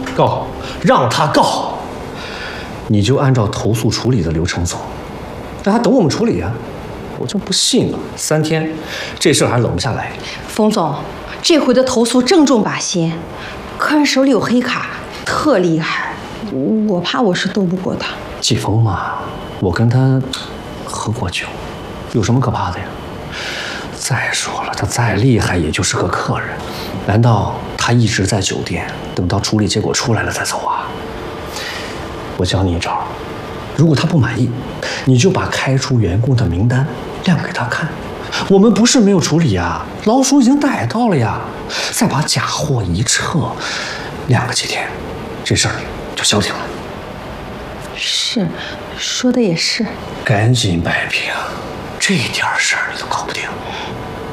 告，让他告。你就按照投诉处理的流程走，那还等我们处理啊？我就不信了，3天，这事儿还冷不下来。 冯总，这回的投诉正中靶心，客人手里有黑卡，特厉害，我怕我是斗不过他。 季风嘛，我跟他喝过酒，有什么可怕的呀？再说了，他再厉害也就是个客人，难道他一直在酒店，等到处理结果出来了再走啊？我教你一招，如果他不满意，你就把开除员工的名单亮给他看。我们不是没有处理呀，老鼠已经逮到了呀，再把假货一撤，亮个几天，这事儿就消停了。 是，说的也是。 赶紧摆平，这点事儿你都搞不定。